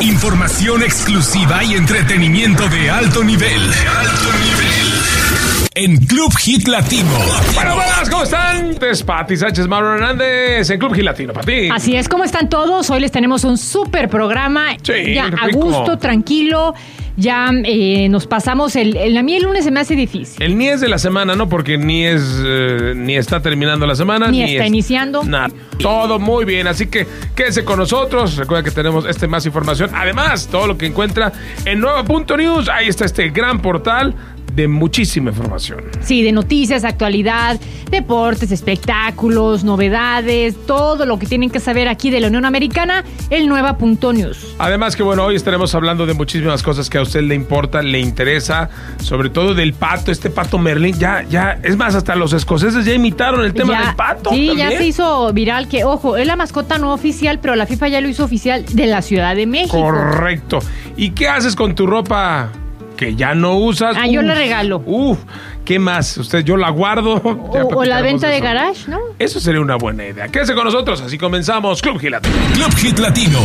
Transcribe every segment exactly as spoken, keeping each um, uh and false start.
Información exclusiva y entretenimiento de alto nivel. De alto nivel. En Club Hit Latino. Bueno, buenas, ¿cómo están? Es Pati Sánchez, Mauro Hernández en Club Hit Latino. Pati. Así es, ¿cómo están todos? Hoy les tenemos un súper programa. Sí, ya rico. A gusto, tranquilo. Ya eh, nos pasamos el, el... A mí el lunes se me hace difícil. El ni es de la semana, ¿no? Porque ni es... Eh, ni está terminando la semana. Ni, ni está es, iniciando. Nada. Todo muy bien. Así que quédese con nosotros. Recuerda que tenemos este más información. Además, todo lo que encuentra en nueva punto news. Ahí está este gran portal de muchísima información. Sí, de noticias, actualidad, deportes, espectáculos, novedades, todo lo que tienen que saber aquí de la Unión Americana, el nueva punto news. Además que bueno, hoy estaremos hablando de muchísimas cosas que a usted le importa, le interesa, sobre todo del pato, este pato Merlín, ya, ya, es más, hasta los escoceses ya imitaron el tema ya, del pato. Sí, ¿también? Ya se hizo viral que, ojo, es la mascota no oficial, pero la FIFA ya lo hizo oficial de la Ciudad de México. Correcto. ¿Y qué haces con tu ropa que ya no usas? Ah, uf, yo la regalo. Uf, ¿qué más? Usted, yo la guardo. O, o la venta de garage, ¿no? Eso sería una buena idea. Quédese con nosotros, así comenzamos Club Hit Latino. Club Hit Latino.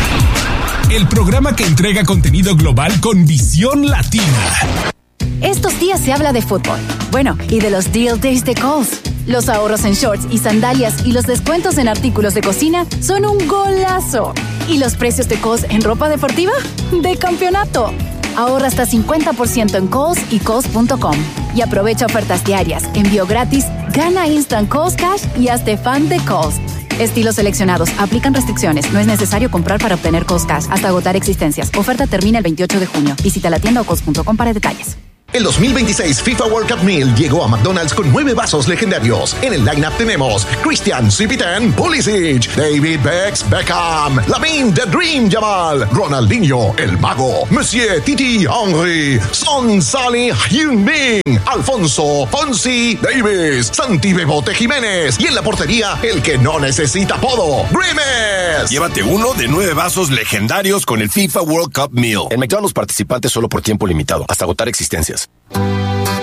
El programa que entrega contenido global con visión latina. Estos días se habla de fútbol. Bueno, y de los Deal Days de Kohl's. Los ahorros en shorts y sandalias y los descuentos en artículos de cocina son un golazo. ¿Y los precios de Kohl's en ropa deportiva? ¡De campeonato! Ahorra hasta cincuenta por ciento en Kohl's y Kohl's punto com. Y aprovecha ofertas diarias, envío gratis, gana Instant Kohl's Cash y hazte fan de Kohl's. Estilos seleccionados. Aplican restricciones. No es necesario comprar para obtener Kohl's Cash hasta agotar existencias. Oferta termina el veintiocho de junio. Visita la tienda o Kohl's punto com para detalles. El dos mil veintiséis FIFA World Cup Meal llegó a McDonald's con nueve vasos legendarios. En el lineup tenemos Christian Cipitán Pulisic, David Becks Beckham, Lamine The Dream Yamal, Ronaldinho El Mago, Monsieur Titi Henry, Son Salih Heung-min, Alfonso Fonsi Davis, Santi Bebote Jiménez y en la portería el que no necesita apodo, Grimes. Llévate uno de nueve vasos legendarios con el FIFA World Cup Meal. En McDonald's participantes solo por tiempo limitado, hasta agotar existencias.